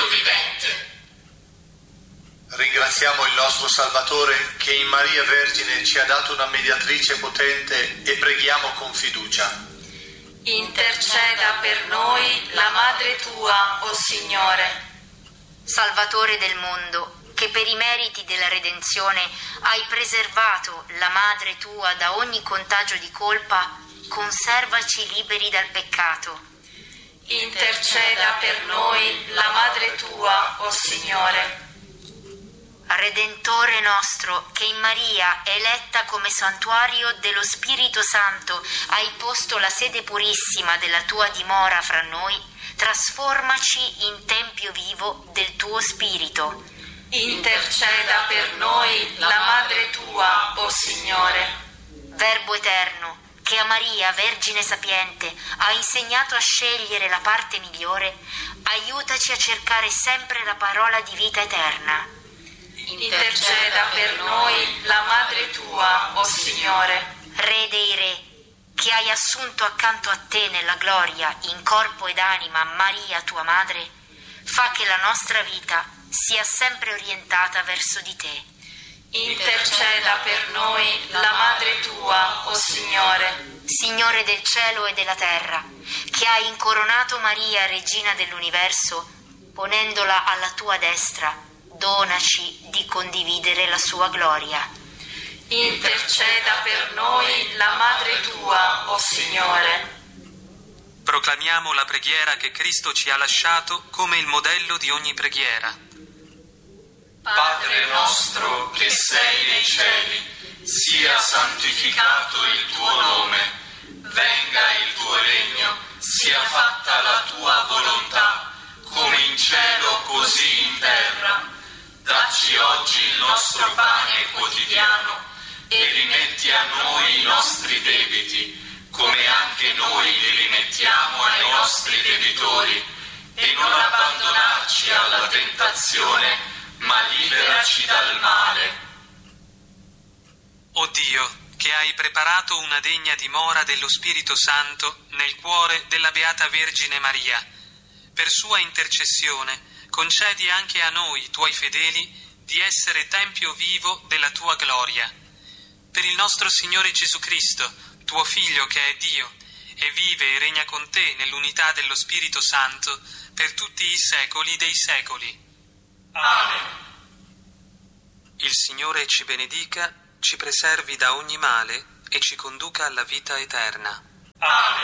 Dio vivente. Ringraziamo il nostro Salvatore che in Maria Vergine ci ha dato una mediatrice potente e preghiamo con fiducia. Interceda per noi la Madre tua, o Signore. Salvatore del mondo, che per i meriti della redenzione hai preservato la Madre tua da ogni contagio di colpa, conservaci liberi dal peccato. Interceda per noi la Madre tua, o Signore. Redentore nostro, che in Maria, eletta come santuario dello Spirito Santo, hai posto la sede purissima della tua dimora fra noi, trasformaci in tempio vivo del tuo Spirito. Interceda per noi la Madre tua, o Signore. Verbo eterno, che a Maria, Vergine sapiente, ha insegnato a scegliere la parte migliore, aiutaci a cercare sempre la parola di vita eterna. Interceda per noi la Madre tua, o Signore. Re dei re, che hai assunto accanto a te nella gloria, in corpo ed anima, Maria tua Madre, fa che la nostra vita sia sempre orientata verso di te. Interceda per noi la Madre tua, o Signore. Signore del cielo e della terra, che hai incoronato Maria, Regina dell'universo, ponendola alla tua destra, donaci di condividere la sua gloria. Interceda per noi la Madre tua, o Signore. Proclamiamo la preghiera che Cristo ci ha lasciato come il modello di ogni preghiera. Padre nostro che sei nei cieli, sia santificato il tuo nome, venga il tuo regno, sia fatta la tua volontà, come in cielo così in terra. Dacci oggi il nostro pane quotidiano e rimetti a noi i nostri debiti, come anche noi li rimettiamo ai nostri debitori, e non abbandonarci alla tentazione, ma liberaci dal male. O Dio, che hai preparato una degna dimora dello Spirito Santo nel cuore della Beata Vergine Maria, per sua intercessione concedi anche a noi, tuoi fedeli, di essere tempio vivo della tua gloria. Per il nostro Signore Gesù Cristo, tuo Figlio che è Dio, e vive e regna con te nell'unità dello Spirito Santo, per tutti i secoli dei secoli. Amen. Il Signore ci benedica, ci preservi da ogni male e ci conduca alla vita eterna.